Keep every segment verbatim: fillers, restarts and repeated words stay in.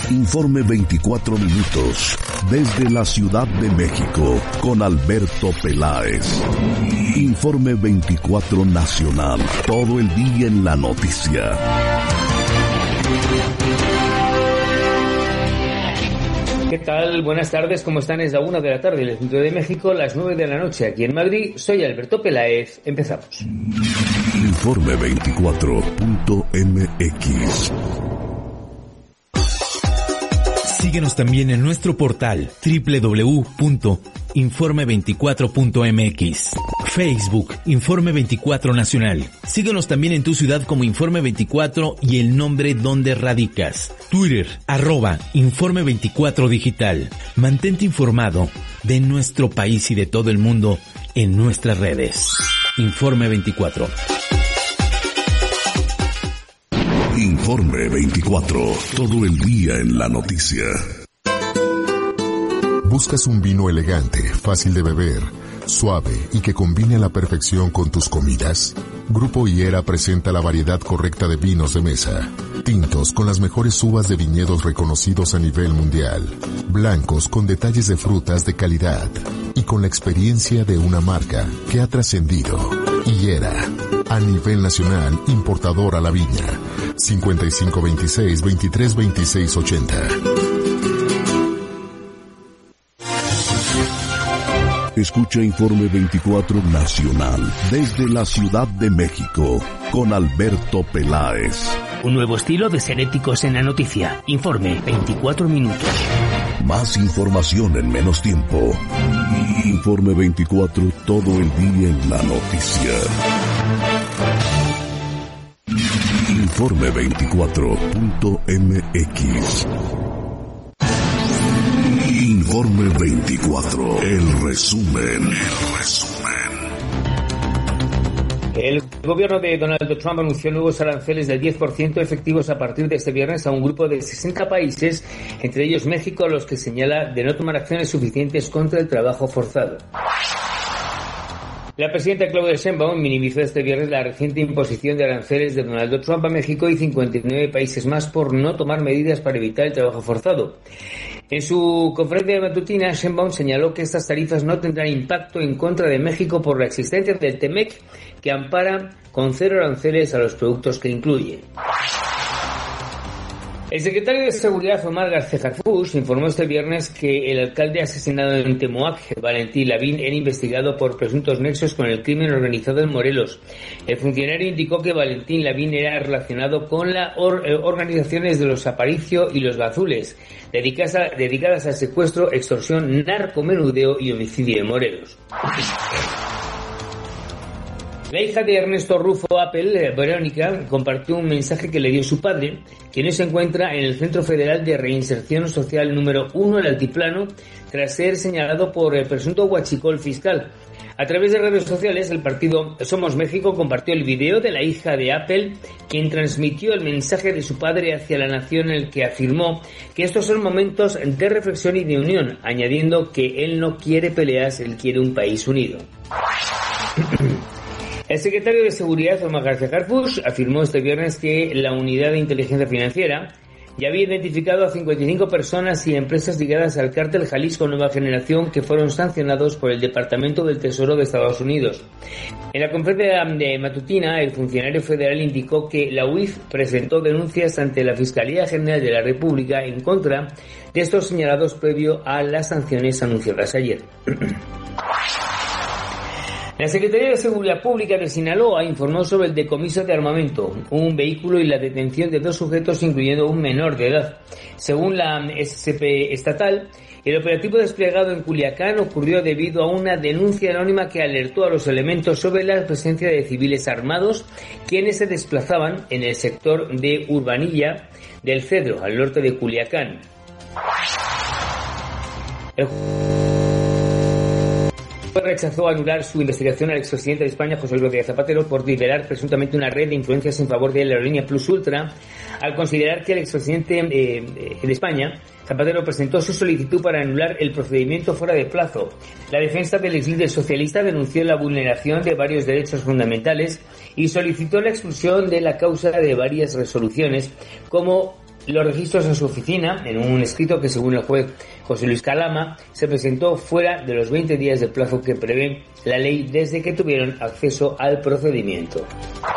Informe veinticuatro minutos, desde la Ciudad de México, con Alberto Peláez. Informe veinticuatro Nacional, todo el día en la noticia. ¿Qué tal? Buenas tardes, ¿cómo están? Es la una de la tarde en el centro de México, las nueve de la noche aquí en Madrid. Soy Alberto Peláez, empezamos. Informe veinticuatro punto eme equis. Síguenos también en nuestro portal doble u doble u doble u punto informe veinticuatro punto eme equis. Facebook, Informe veinticuatro Nacional. Síguenos también en tu ciudad como Informe veinticuatro y el nombre donde radicas. Twitter, arroba Informe veinticuatro Digital. Mantente informado de nuestro país y de todo el mundo en nuestras redes. Informe veinticuatro. Informe veinticuatro, todo el día en la noticia. ¿Buscas un vino elegante, fácil de beber, suave y que combine a la perfección con tus comidas? Grupo Higuera presenta la variedad correcta de vinos de mesa. Tintos con las mejores uvas de viñedos reconocidos a nivel mundial. Blancos con detalles de frutas de calidad. Y con la experiencia de una marca que ha trascendido. Higuera, a nivel nacional, importador a la viña. cincuenta y cinco veintiséis veintitrés veintiséis ochenta. Escucha Informe veinticuatro Nacional, desde la Ciudad de México, con Alberto Peláez. Un nuevo estilo de ser éticos en la noticia. Informe veinticuatro minutos. Más información en menos tiempo. Informe veinticuatro, todo el día en la noticia. Informe veinticuatro punto eme equis. Informe veinticuatro, el resumen, el resumen. El gobierno de Donald Trump anunció nuevos aranceles del diez por ciento efectivos a partir de este viernes a un grupo de sesenta países, entre ellos México, a los que señala de no tomar acciones suficientes contra el trabajo forzado. La presidenta Claudia Sheinbaum minimizó este viernes la reciente imposición de aranceles de Donald Trump a México y cincuenta y nueve países más por no tomar medidas para evitar el trabajo forzado. En su conferencia matutina, Sheinbaum señaló que estas tarifas no tendrán impacto en contra de México por la existencia del TEMEC, que ampara con cero aranceles a los productos que incluye. El secretario de Seguridad, Omar García Harfuch, informó este viernes que el alcalde asesinado en Temoac, Valentín Lavín, era investigado por presuntos nexos con el crimen organizado en Morelos. El funcionario indicó que Valentín Lavín era relacionado con las or- organizaciones de los Aparicio y los Gazules, dedicadas, a, dedicadas al secuestro, extorsión, narcomenudeo y homicidio en Morelos. La hija de Ernesto Rufo Apple, Verónica, compartió un mensaje que le dio su padre, quien se encuentra en el Centro Federal de Reinserción Social número uno, el Altiplano, tras ser señalado por el presunto huachicol fiscal. A través de redes sociales, el partido Somos México compartió el video de la hija de Apple, quien transmitió el mensaje de su padre hacia la nación, en el que afirmó que estos son momentos de reflexión y de unión, añadiendo que él no quiere peleas, él quiere un país unido. El secretario de Seguridad, Omar García Harfuch, afirmó este viernes que la Unidad de Inteligencia Financiera ya había identificado a cincuenta y cinco personas y empresas ligadas al cártel Jalisco Nueva Generación que fueron sancionados por el Departamento del Tesoro de Estados Unidos. En la conferencia de matutina, el funcionario federal indicó que la U I F presentó denuncias ante la Fiscalía General de la República en contra de estos señalados previo a las sanciones anunciadas ayer. La Secretaría de Seguridad Pública de Sinaloa informó sobre el decomiso de armamento, un vehículo y la detención de dos sujetos, incluyendo un menor de edad. Según la S C P estatal, el operativo desplegado en Culiacán ocurrió debido a una denuncia anónima que alertó a los elementos sobre la presencia de civiles armados, quienes se desplazaban en el sector de Urbanilla del Cedro, al norte de Culiacán. El rechazó anular su investigación al expresidente de España, José Luis Rodríguez Zapatero, por liderar presuntamente una red de influencias en favor de la aerolínea Plus Ultra, al considerar que el expresidente eh, de España, Zapatero, presentó su solicitud para anular el procedimiento fuera de plazo. La defensa del ex líder socialista denunció la vulneración de varios derechos fundamentales y solicitó la expulsión de la causa de varias resoluciones, como los registros en su oficina en un escrito que, según el juez José Luis Calama, se presentó fuera de los veinte días de plazo que prevé la ley desde que tuvieron acceso al procedimiento.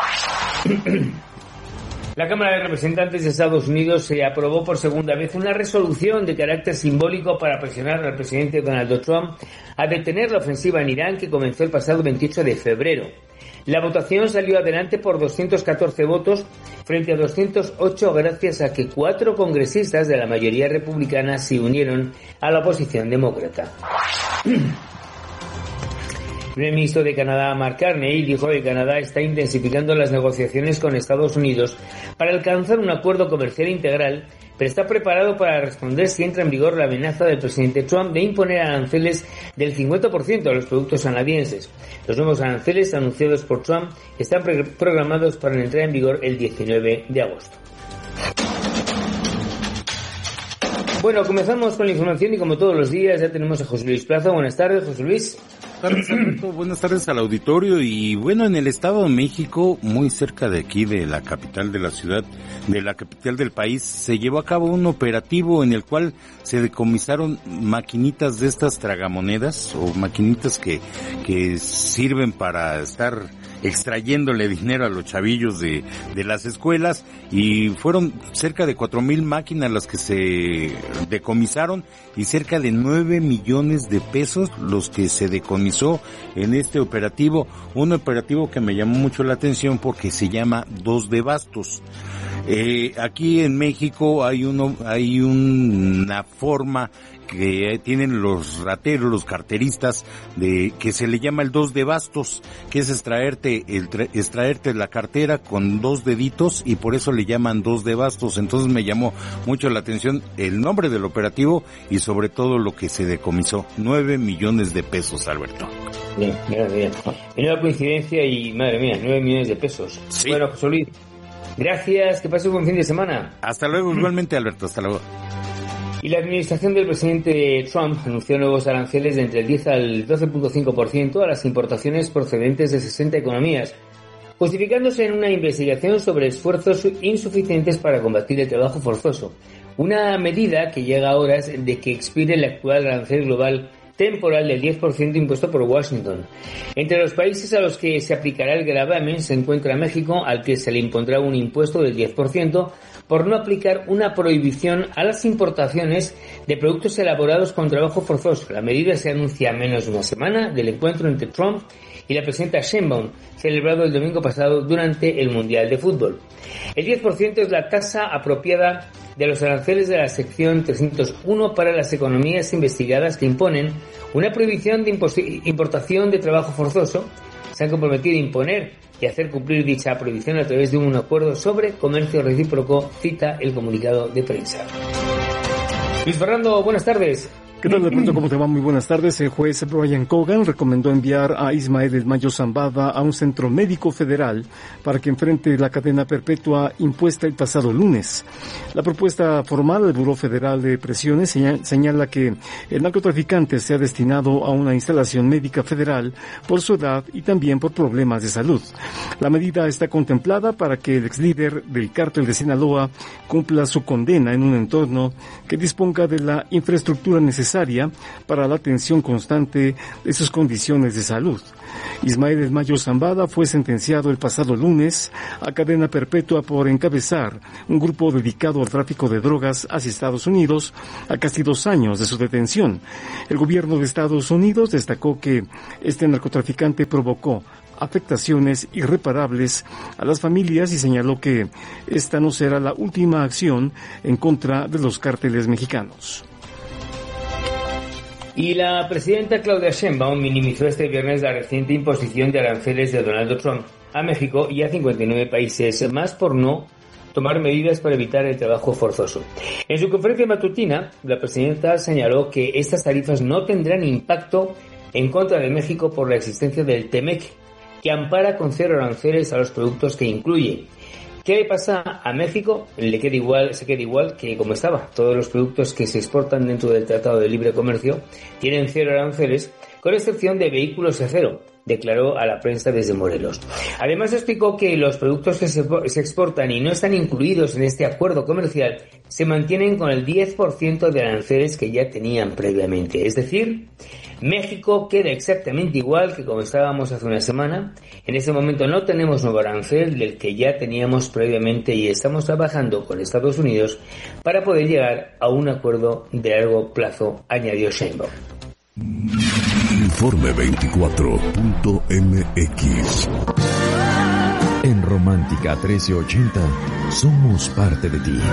La Cámara de Representantes de Estados Unidos se aprobó por segunda vez una resolución de carácter simbólico para presionar al presidente Donald Trump a detener la ofensiva en Irán que comenzó el pasado veintiocho de febrero. La votación salió adelante por doscientos catorce votos frente a doscientos ocho gracias a que cuatro congresistas de la mayoría republicana se unieron a la oposición demócrata. El primer ministro de Canadá, Mark Carney, dijo que Canadá está intensificando las negociaciones con Estados Unidos para alcanzar un acuerdo comercial integral, pero está preparado para responder si entra en vigor la amenaza del presidente Trump de imponer aranceles del cincuenta por ciento a los productos canadienses. Los nuevos aranceles anunciados por Trump están pre- programados para entrar en vigor el diecinueve de agosto. Bueno, comenzamos con la información y como todos los días ya tenemos a José Luis Plaza. Buenas tardes, José Luis. Buenas tardes, Alberto. Buenas tardes al auditorio. Y bueno, en el Estado de México, muy cerca de aquí, de la capital de la ciudad, de la capital del país, se llevó a cabo un operativo en el cual se decomisaron maquinitas de estas tragamonedas o maquinitas que, que sirven para estar extrayéndole dinero a los chavillos de, de las escuelas, y fueron cerca de cuatro mil máquinas las que se decomisaron y cerca de nueve millones de pesos los que se decomisó en este operativo, un operativo que me llamó mucho la atención porque se llama Dos de Bastos. Eh, aquí en México hay uno, hay una forma que tienen los rateros, los carteristas, de que se le llama el dos de bastos, que es extraerte el extraerte la cartera con dos deditos y por eso le llaman dos de bastos. Entonces me llamó mucho la atención el nombre del operativo y sobre todo lo que se decomisó, nueve millones de pesos, Alberto. Bien, mira, mira. Menuda coincidencia y madre mía, nueve millones de pesos. Sí. Bueno, José Luis, gracias, que pase un buen fin de semana. Hasta luego, igualmente, Alberto, hasta luego. Y la administración del presidente Trump anunció nuevos aranceles de entre el diez al doce punto cinco por ciento a las importaciones procedentes de sesenta economías, justificándose en una investigación sobre esfuerzos insuficientes para combatir el trabajo forzoso, una medida que llega a horas de que expire el actual arancel global temporal del diez por ciento impuesto por Washington. Entre los países a los que se aplicará el gravamen se encuentra México, al que se le impondrá un impuesto del diez por ciento por no aplicar una prohibición a las importaciones de productos elaborados con trabajo forzoso. La medida se anuncia a menos de una semana del encuentro entre Trump y la presidenta Sheinbaum, celebrado el domingo pasado durante el Mundial de Fútbol. El diez por ciento es la tasa apropiada de los aranceles de la sección trescientos uno para las economías investigadas que imponen una prohibición de importación de trabajo forzoso. Se han comprometido a imponer y hacer cumplir dicha prohibición a través de un acuerdo sobre comercio recíproco, cita el comunicado de prensa. Luis Fernando, buenas tardes. ¿Qué tal, Alberto? ¿Cómo te va? Muy buenas tardes. El juez Brian Cogan recomendó enviar a Ismael El Mayo Zambada a un centro médico federal para que enfrente la cadena perpetua impuesta el pasado lunes. La propuesta formal del Buró Federal de Prisiones señala que el narcotraficante se ha destinado a una instalación médica federal por su edad y también por problemas de salud. La medida está contemplada para que el ex líder del cártel de Sinaloa cumpla su condena en un entorno que disponga de la infraestructura necesaria para la atención constante de sus condiciones de salud. Ismael El Mayo Zambada fue sentenciado el pasado lunes a cadena perpetua por encabezar un grupo dedicado al tráfico de drogas hacia Estados Unidos a casi dos años de su detención. El gobierno de Estados Unidos destacó que este narcotraficante provocó afectaciones irreparables a las familias y señaló que esta no será la última acción en contra de los cárteles mexicanos. Y la presidenta Claudia Sheinbaum minimizó este viernes la reciente imposición de aranceles de Donald Trump a México y a cincuenta y nueve países más por no tomar medidas para evitar el trabajo forzoso. En su conferencia matutina, la presidenta señaló que estas tarifas no tendrán impacto en contra de México por la existencia del TEMEC, que ampara con cero aranceles a los productos que incluye. ¿Qué le pasa a México? Le queda igual, se queda igual que como estaba. Todos los productos que se exportan dentro del Tratado de Libre Comercio tienen cero aranceles, con excepción de vehículos acero, declaró a la prensa desde Morelos. Además explicó que los productos que se, se exportan y no están incluidos en este acuerdo comercial se mantienen con el diez por ciento de aranceles que ya tenían previamente. Es decir, México queda exactamente igual que como estábamos hace una semana. En este momento no tenemos nuevo arancel del que ya teníamos previamente y estamos trabajando con Estados Unidos para poder llegar a un acuerdo de largo plazo, añadió Sheinbaum. Informe veinticuatro punto m x. En Romántica trece ochenta somos parte de ti.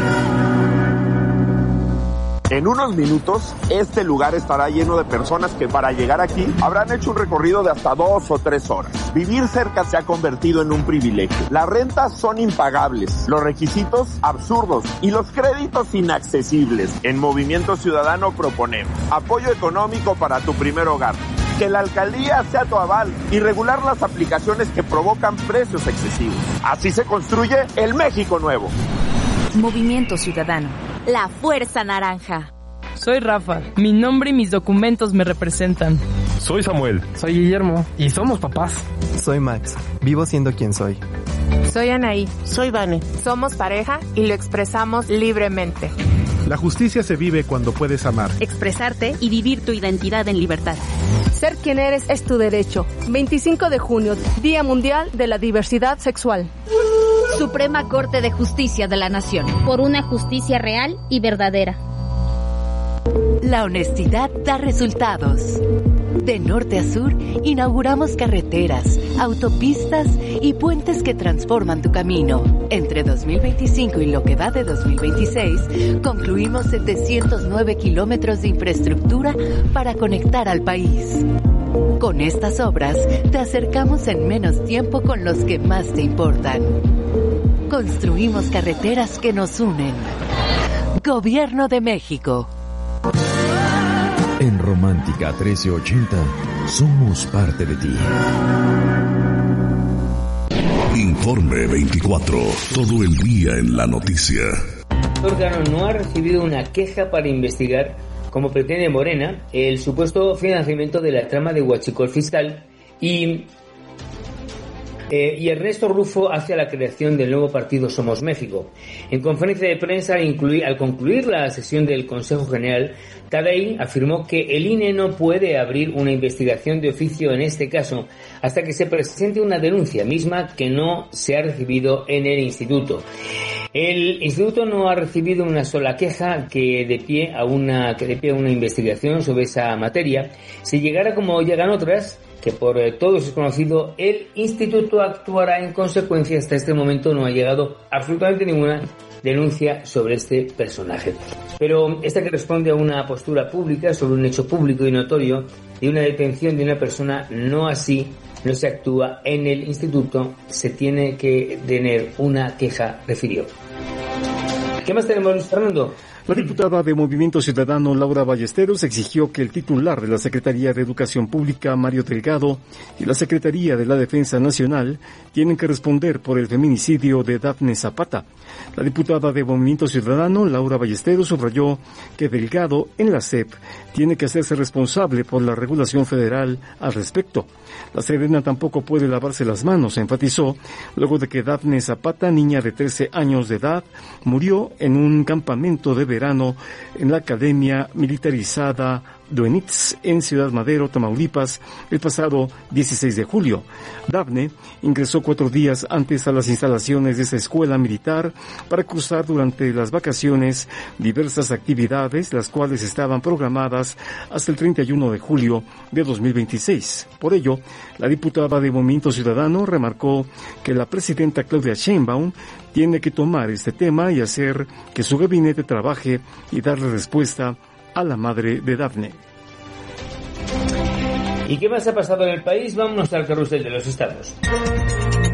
En unos minutos, este lugar estará lleno de personas que para llegar aquí habrán hecho un recorrido de hasta dos o tres horas. Vivir cerca se ha convertido en un privilegio. Las rentas son impagables, los requisitos absurdos y los créditos inaccesibles. En Movimiento Ciudadano proponemos apoyo económico para tu primer hogar, que la alcaldía sea tu aval y regular las aplicaciones que provocan precios excesivos. Así se construye el México nuevo. Movimiento Ciudadano, la fuerza naranja. Soy Rafa, mi nombre y mis documentos me representan. Soy Samuel. Soy Guillermo y somos papás. Soy Max, vivo siendo quien soy. Soy Anaí. Soy Vane. Somos pareja y lo expresamos libremente. La justicia se vive cuando puedes amar, expresarte y vivir tu identidad en libertad. Ser quien eres es tu derecho. veinticinco de junio, Día Mundial de la Diversidad Sexual. Suprema Corte de Justicia de la Nación. Por una justicia real y verdadera. La honestidad da resultados. De norte a sur, inauguramos carreteras, autopistas y puentes que transforman tu camino. Entre dos mil veinticinco y lo que va de dos mil veintiséis, concluimos setecientos nueve kilómetros de infraestructura para conectar al país. Con estas obras, te acercamos en menos tiempo con los que más te importan. Construimos carreteras que nos unen. Gobierno de México. En Romántica trece ochenta somos parte de ti. Informe veinticuatro, todo el día en la noticia. El órgano no ha recibido una queja para investigar, como pretende Morena, el supuesto financiamiento de la trama de Huachicol Fiscal y, eh, y Ernesto Rufo hacia la creación del nuevo partido Somos México. En conferencia de prensa, al, incluir, al concluir la sesión del Consejo General, Tadei afirmó que el I N E no puede abrir una investigación de oficio en este caso hasta que se presente una denuncia misma que no se ha recibido en el instituto. El instituto no ha recibido una sola queja que de pie a una que de pie a una investigación sobre esa materia. Si llegara como llegan otras, que por todos es conocido, el instituto actuará en consecuencia. Hasta este momento no ha llegado absolutamente ninguna denuncia sobre este personaje. Pero esta que responde a una postura pública sobre un hecho público y notorio de una detención de una persona, no así, no se actúa en el instituto, se tiene que tener una queja, refirió. ¿Qué más tenemos, Luis Fernando? La diputada de Movimiento Ciudadano, Laura Ballesteros, exigió que el titular de la Secretaría de Educación Pública, Mario Delgado, y la Secretaría de la Defensa Nacional tienen que responder por el feminicidio de Dafne Zapata. La diputada de Movimiento Ciudadano, Laura Ballesteros, subrayó que Delgado, en la S E P, tiene que hacerse responsable por la regulación federal al respecto. La Serena tampoco puede lavarse las manos, enfatizó, luego de que Dafne Zapata, niña de trece años de edad, murió en un campamento de verano en la Academia Militarizada Duenitz en Ciudad Madero, Tamaulipas, el pasado dieciséis de julio. Dafne ingresó cuatro días antes a las instalaciones de esa escuela militar para cursar durante las vacaciones diversas actividades, las cuales estaban programadas hasta el treinta y uno de julio de dos mil veintiséis. Por ello, la diputada de Movimiento Ciudadano remarcó que la presidenta Claudia Sheinbaum tiene que tomar este tema y hacer que su gabinete trabaje y darle respuesta a la madre de Dafne. ¿Y qué más ha pasado en el país? Vámonos al carrusel de los estados.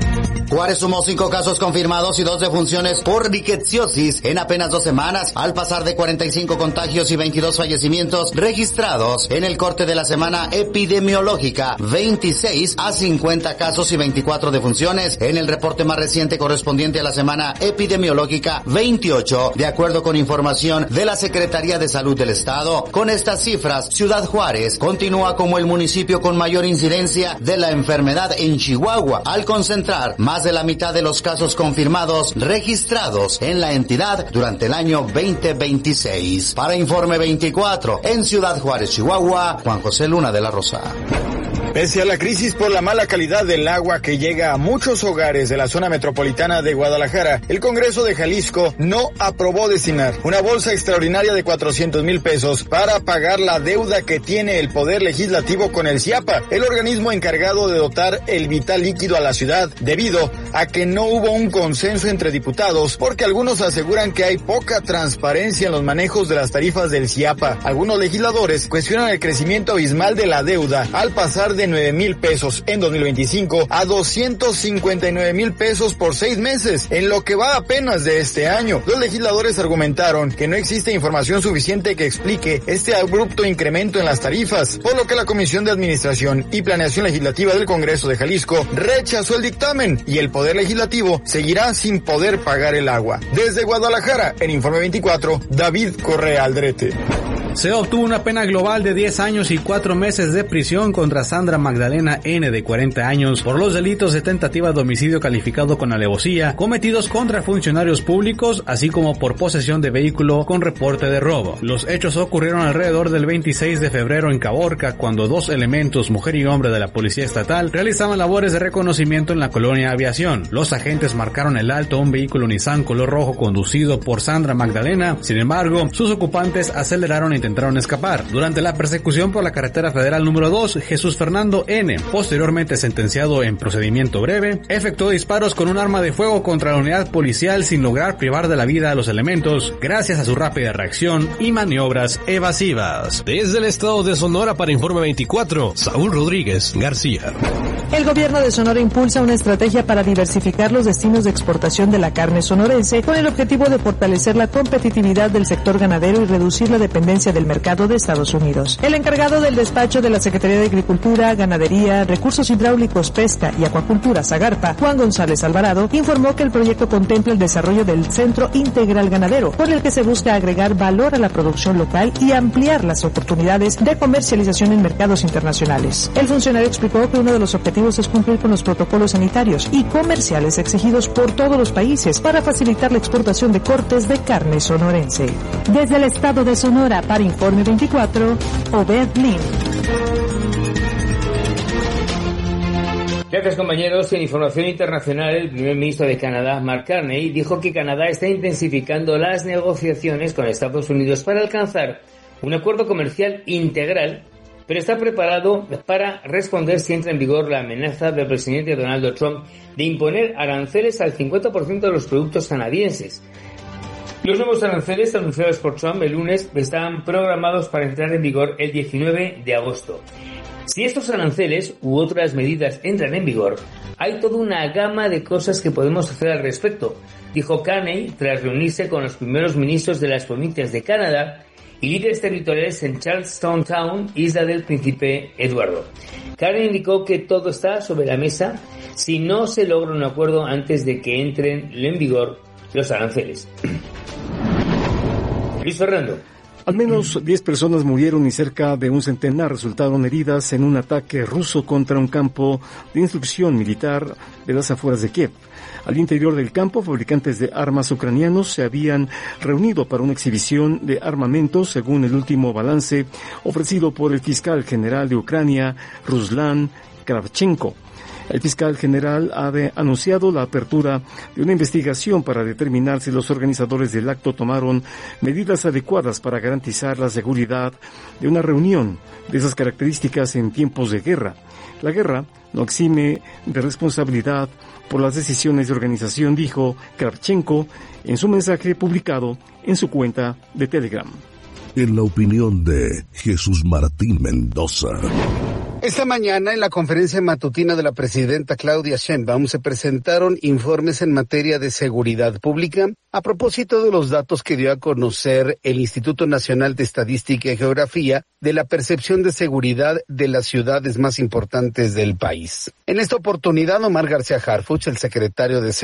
Juárez sumó cinco casos confirmados y dos defunciones por rickettsiosis en apenas dos semanas, al pasar de cuarenta y cinco contagios y veintidós fallecimientos registrados en el corte de la semana epidemiológica, veintiséis a cincuenta casos y veinticuatro defunciones en el reporte más reciente correspondiente a la semana epidemiológica veintiocho, de acuerdo con información de la Secretaría de Salud del Estado. Con estas cifras, Ciudad Juárez continúa como el municipio con mayor incidencia de la enfermedad en Chihuahua, al concentrar más de la mitad de los casos confirmados registrados en la entidad durante el año veinte veintiséis. Para Informe veinticuatro, en Ciudad Juárez, Chihuahua, Juan José Luna de la Rosa. Pese a la crisis por la mala calidad del agua que llega a muchos hogares de la zona metropolitana de Guadalajara, el Congreso de Jalisco no aprobó destinar una bolsa extraordinaria de cuatrocientos mil pesos para pagar la deuda que tiene el Poder Legislativo con el CIAPA, el organismo encargado de dotar el vital líquido a la ciudad, debido a que no hubo un consenso entre diputados, porque algunos aseguran que hay poca transparencia en los manejos de las tarifas del CIAPA. Algunos legisladores cuestionan el crecimiento abismal de la deuda al pasar de de nueve mil pesos en dos mil veinticinco a doscientos cincuenta y nueve mil pesos por seis meses, en lo que va apenas de este año. Los legisladores argumentaron que no existe información suficiente que explique este abrupto incremento en las tarifas, por lo que la Comisión de Administración y Planeación Legislativa del Congreso de Jalisco rechazó el dictamen y el Poder Legislativo seguirá sin poder pagar el agua. Desde Guadalajara, en Informe veinticuatro, David Correa Aldrete. Se obtuvo una pena global de diez años y cuatro meses de prisión contra Sandra Magdalena N., de cuarenta años, por los delitos de tentativa de homicidio calificado con alevosía cometidos contra funcionarios públicos, así como por posesión de vehículo con reporte de robo. Los hechos ocurrieron alrededor del veintiséis de febrero en Caborca, cuando dos elementos, mujer y hombre de la Policía Estatal, realizaban labores de reconocimiento en la colonia Aviación. Los agentes marcaron el alto a un vehículo Nissan color rojo conducido por Sandra Magdalena. Sin embargo, sus ocupantes aceleraron e intentaron escapar. Durante la persecución por la carretera federal número dos, Jesús Fernando N., posteriormente sentenciado en procedimiento breve, efectuó disparos con un arma de fuego contra la unidad policial sin lograr privar de la vida a los elementos, gracias a su rápida reacción y maniobras evasivas. Desde el estado de Sonora para Informe veinticuatro, Saúl Rodríguez García. El gobierno de Sonora impulsa una estrategia para diversificar los destinos de exportación de la carne sonorense, con el objetivo de fortalecer la competitividad del sector ganadero y reducir la dependencia del mercado de Estados Unidos. El encargado del despacho de la Secretaría de Agricultura, Ganadería, Recursos Hidráulicos, Pesca y Acuacultura, Zagarpa, Juan González Alvarado, informó que el proyecto contempla el desarrollo del Centro Integral Ganadero, por el que se busca agregar valor a la producción local y ampliar las oportunidades de comercialización en mercados internacionales. El funcionario explicó que uno de los objetivos es cumplir con los protocolos sanitarios y comerciales exigidos por todos los países para facilitar la exportación de cortes de carne sonorense. Desde el estado de Sonora, para Informe veinticuatro, Obed Lin. Gracias, compañeros. En información internacional, el primer ministro de Canadá, Mark Carney, dijo que Canadá está intensificando las negociaciones con Estados Unidos para alcanzar un acuerdo comercial integral, pero está preparado para responder si entra en vigor la amenaza del presidente Donald Trump de imponer aranceles al cincuenta por ciento de los productos canadienses. Los nuevos aranceles anunciados por Trump el lunes están programados para entrar en vigor el diecinueve de agosto. Si estos aranceles u otras medidas entran en vigor, hay toda una gama de cosas que podemos hacer al respecto, dijo Carney tras reunirse con los primeros ministros de las provincias de Canadá y líderes territoriales en Charlestown Town, Isla del Príncipe Eduardo. Carney indicó que todo está sobre la mesa si no se logra un acuerdo antes de que entren en vigor los aranceles. Luis Fernando. Al menos diez personas murieron y cerca de un centenar resultaron heridas en un ataque ruso contra un campo de instrucción militar de las afueras de Kiev. Al interior del campo, fabricantes de armas ucranianos se habían reunido para una exhibición de armamento, según el último balance ofrecido por el fiscal general de Ucrania, Ruslan Kravchenko. El fiscal general ha de, anunciado la apertura de una investigación para determinar si los organizadores del acto tomaron medidas adecuadas para garantizar la seguridad de una reunión de esas características en tiempos de guerra. La guerra no exime de responsabilidad por las decisiones de organización, dijo Kravchenko en su mensaje publicado en su cuenta de Telegram. En la opinión de Jesús Martín Mendoza. Esta mañana, en la conferencia matutina de la presidenta Claudia Sheinbaum, se presentaron informes en materia de seguridad pública a propósito de los datos que dio a conocer el Instituto Nacional de Estadística y Geografía de la percepción de seguridad de las ciudades más importantes del país. En esta oportunidad, Omar García Harfuch, el secretario de